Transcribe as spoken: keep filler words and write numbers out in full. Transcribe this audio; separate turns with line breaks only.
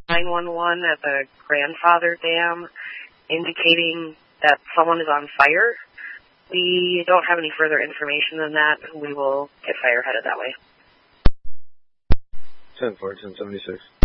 nine one one at the Grandfather Dam indicating that someone is on fire. We don't have any further information than that. We will get fireheaded that way.
ten four, ten seventy-six.